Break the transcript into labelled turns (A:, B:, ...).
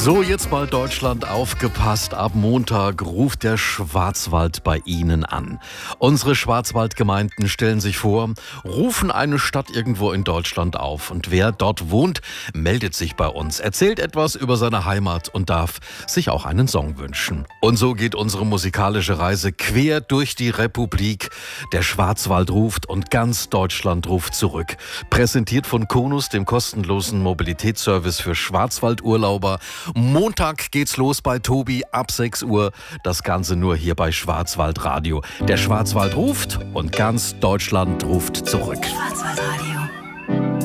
A: So, jetzt mal Deutschland aufgepasst. Ab Montag ruft der Schwarzwald bei Ihnen an. Unsere Schwarzwaldgemeinden stellen sich vor, rufen eine Stadt irgendwo in Deutschland auf. Und wer dort wohnt, meldet sich bei uns, erzählt etwas über seine Heimat und darf sich auch einen Song wünschen. Und so geht unsere musikalische Reise quer durch die Republik. Der Schwarzwald ruft und ganz Deutschland ruft zurück. Präsentiert von Konus, dem kostenlosen Mobilitätsservice für Schwarzwaldurlauber. Montag geht's los bei Tobi ab 6 Uhr. Das Ganze nur hier bei Schwarzwaldradio. Der Schwarzwald ruft und ganz Deutschland ruft zurück.
B: Schwarzwaldradio.